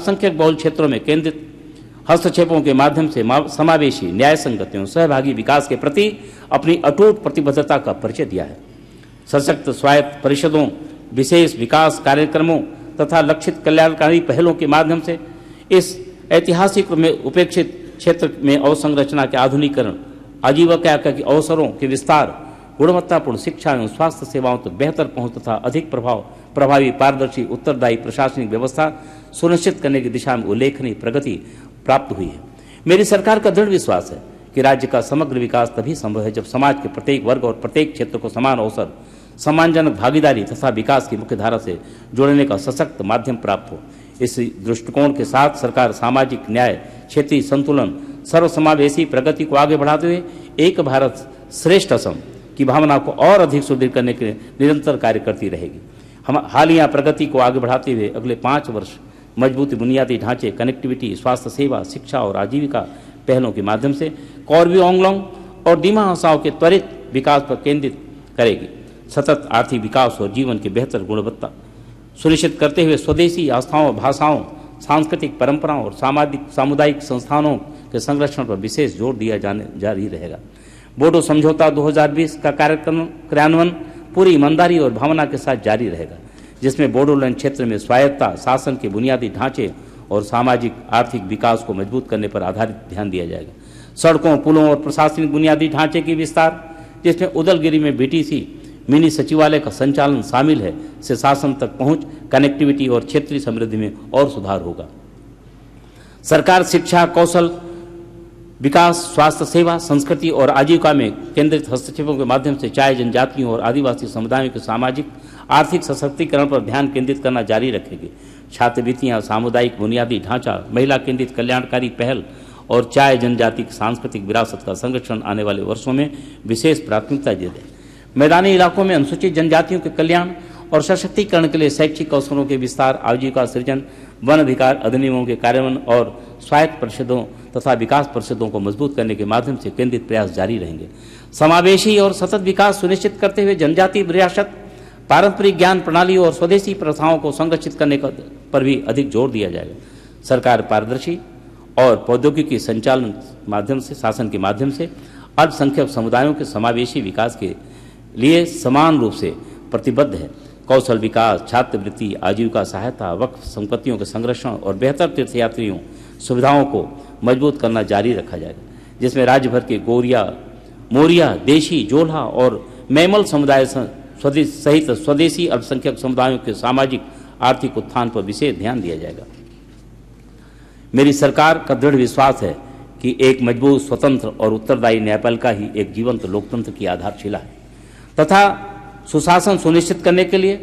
अल्पसंख्यक बहुल क्षेत्रों में केंद्रित हस्तक्षेपों के माध्यम से समावेशी, न्याय संगत एवं सहभागी विकास के प्रति अपनी अटूट प्रतिबद्धता का परिचय दिया है। सशक्त स्वायत्त परिषदों, विशेष विकास कार्यक्रमों तथा लक्षित कल्याणकारी पहलों के माध्यम से इस ऐतिहासिक में उपेक्षित क्षेत्र में अवसंरचना के आधुनिकीकरण, आजीविका के अवसरों के विस्तार, गुणवत्तापूर्ण शिक्षा एवं स्वास्थ्य सेवाओं तक बेहतर पहुंच तथा अधिक प्रभावी, पारदर्शी, उत्तरदायी प्रशासनिक व्यवस्था सुनिश्चित करने की दिशा में उल्लेखनीय प्रगति प्राप्त हुई है। मेरी सरकार का दृढ़ विश्वास है कि राज्य का समग्र विकास तभी संभव है जब समाज के प्रत्येक वर्ग और प्रत्येक क्षेत्र को समान अवसर, सम्मानजनक भागीदारी तथा विकास की मुख्य धारा से जोड़ने का सशक्त माध्यम प्राप्त हो। इस दृष्टिकोण के साथ सरकार सामाजिक न्याय, क्षेत्रीय संतुलन, सर्वसमावेशी प्रगति को आगे बढ़ाते हुए एक भारत श्रेष्ठ असम की भावना को और अधिक सुदृढ़ करने के लिए निरंतर कार्य करती रहेगी। हम हालिया प्रगति को आगे बढ़ाते हुए अगले 5 वर्ष मजबूत बुनियादी ढांचे, कनेक्टिविटी, स्वास्थ्य सेवा, शिक्षा और आजीविका पहलों के माध्यम से कॉर्बी आंगलोंग और दिमा हसाओं के त्वरित विकास पर केंद्रित करेगी। सतत आर्थिक विकास और जीवन की बेहतर गुणवत्ता सुनिश्चित करते हुए स्वदेशी आस्थाओं, भाषाओं, सांस्कृतिक परंपराओं और सामुदायिक संस्थानों के संरक्षण पर विशेष जोर दिया जारी रहेगा। बोडो समझौता 2020 का क्रियान्वयन पूरी ईमानदारी और भावना के साथ जारी रहेगा, जिसमें बोडोलैंड क्षेत्र में स्वायत्तता, शासन के बुनियादी ढांचे और सामाजिक आर्थिक विकास को मजबूत करने पर आधारित ध्यान दिया जाएगा। सड़कों, पुलों और प्रशासनिक बुनियादी ढांचे की विस्तार, जिसमें उदलगिरी में बीटीसी मिनी सचिवालय का संचालन शामिल है, से शासन तक पहुंच, कनेक्टिविटी और क्षेत्रीय समृद्धि में और सुधार होगा। सरकार शिक्षा, कौशल विकास, स्वास्थ्य सेवा, संस्कृति और आजीविका में केंद्रित हस्तक्षेपों के माध्यम से चाहे जनजातियों और आदिवासी समुदायों के सामाजिक आर्थिक सशक्तिकरण पर ध्यान केंद्रित करना जारी रखेगी। छात्रवृत्तियां, सामुदायिक बुनियादी ढांचा, महिला केंद्रित कल्याणकारी पहल और चाय जनजाति की सांस्कृतिक विरासत का संरक्षण आने वाले वर्षों में विशेष प्राथमिकता दे दें। मैदानी इलाकों में अनुसूचित जनजातियों के कल्याण और सशक्तिकरण के लिए शैक्षिक अवसरों के विस्तार, आजीविका सृजन, वन अधिकार अधिनियमों के कार्यान्वयन और स्वायत्त परिषदों तथा विकास परिषदों को मजबूत करने के माध्यम से केंद्रित प्रयास जारी रहेंगे। समावेशी और सतत विकास सुनिश्चित करते हुए जनजातीय विरासत, पारंपरिक ज्ञान प्रणाली और स्वदेशी प्रथाओं को संरक्षित करने पर भी अधिक जोर दिया जाएगा। सरकार पारदर्शी और प्रौद्योगिकी संचालन माध्यम से, शासन के माध्यम से अल्पसंख्यक समुदायों के समावेशी विकास के लिए समान रूप से प्रतिबद्ध है। कौशल विकास, छात्रवृत्ति, आजीविका सहायता, वक्फ संपत्तियों के संरक्षण और बेहतर तीर्थयात्रियों सुविधाओं को मजबूत करना जारी रखा जाएगा, जिसमें राज्य भर के गोरिया, मोरिया, देशी, जोल्हा और मैमल समुदाय सहित स्वदेशी अल्पसंख्यक समुदायों के सामाजिक आर्थिक उत्थान पर विशेष ध्यान दिया जाएगा। मेरी सरकार का दृढ़ विश्वास है कि एक मजबूत, स्वतंत्र और उत्तरदायी न्यायपालिका ही एक जीवंत लोकतंत्र की आधारशिला है तथा सुशासन सुनिश्चित करने के लिए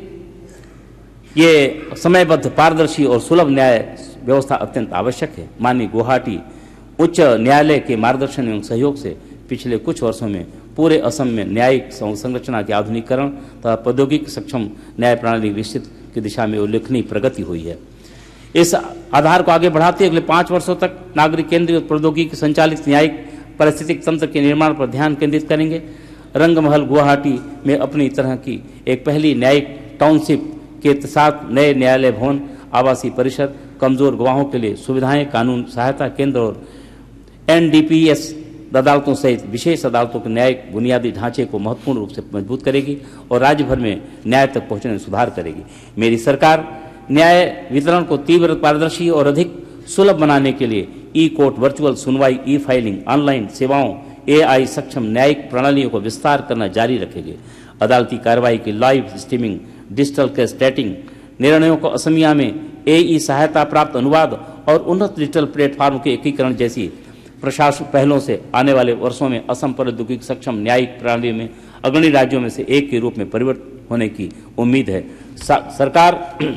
ये समयबद्ध, पारदर्शी और सुलभ न्याय व्यवस्था अत्यंत आवश्यक है। माननीय गुवाहाटी उच्च न्यायालय के मार्गदर्शन एवं सहयोग से पिछले कुछ वर्षों में पूरे असम में न्यायिक संरचना के आधुनिकीकरण तथा प्रौद्योगिक सक्षम न्याय प्रणाली विकसित की दिशा में उल्लेखनीय प्रगति हुई है। इस आधार को आगे बढ़ाते अगले 5 वर्षों तक नागरिक केंद्रीय प्रौद्योगिकी संचालित न्यायिक पारिस्थितिक तंत्र के निर्माण पर ध्यान केंद्रित करेंगे। रंगमहल गुवाहाटी में अपनी तरह की एक पहली न्यायिक टाउनशिप के साथ नए न्यायालय भवन, आवासीय परिसर, कमजोर गवाहों के लिए सुविधाएं, कानून सहायता केंद्र और एनडीपीएस अदालतों सहित विशेष अदालतों के न्यायिक बुनियादी ढांचे को महत्वपूर्ण रूप से मजबूत करेगी और राज्य भर में न्याय तक पहुंचने में सुधार करेगी। मेरी सरकार न्याय वितरण को तीव्र, पारदर्शी और अधिक सुलभ बनाने के लिए ई कोर्ट, वर्चुअल सुनवाई, ई फाइलिंग, ऑनलाइन सेवाओं, एआई सक्षम न्यायिक प्रणालियों को विस्तार करना जारी रखेगी। अदालती कार्रवाई की लाइव स्ट्रीमिंग, डिजिटल केस स्टेटिंग, निर्णयों को असमिया में एई सहायता प्राप्त अनुवाद और उन्नत डिजिटल प्लेटफॉर्म के एकीकरण जैसी प्रशासनिक पहलों से आने वाले वर्षों में असम प्रौद्योगिकी सक्षम न्यायिक प्रणाली में अग्रणी राज्यों में से एक के रूप में परिवर्तित होने की उम्मीद है। सरकार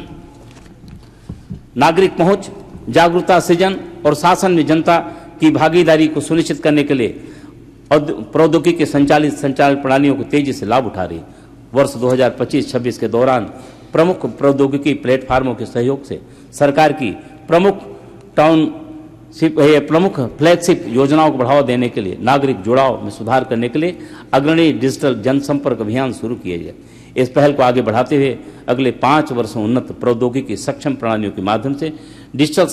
नागरिक पहुंच, जागरूकता सृजन और शासन में जनता की भागीदारी को सुनिश्चित करने के लिए प्रौद्योगिकी संचालित संचालन प्रणालियों को तेजी से लाभ उठा रही है। वर्ष 2025-26 के दौरान प्रमुख प्रौद्योगिकी प्लेटफार्मों के सहयोग से सरकार की प्रमुख फ्लैगशिप योजनाओं को बढ़ावा देने के लिए नागरिक जुड़ाव में सुधार करने के लिए अग्रणी डिजिटल जनसंपर्क अभियान शुरू किए गए। इस पहल को आगे बढ़ाते हुए अगले 5 वर्षों उन्नत प्रौद्योगिकी सक्षम प्रणालियों के माध्यम से डिजिटल